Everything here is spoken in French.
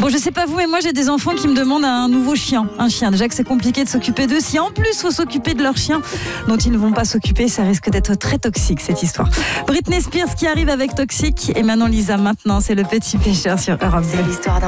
je sais pas vous, mais moi j'ai des enfants qui me demandent un nouveau chien. Un chien, déjà que c'est compliqué de s'occuper d'eux. Si en plus faut s'occuper de leur chien dont ils ne vont pas s'occuper, ça risque d'être très toxique cette histoire. Britney Spears qui arrive avec Toxic et Manon Lisa maintenant, c'est Le Petit Pêcheur sur Europe 2. C'est l'histoire d'un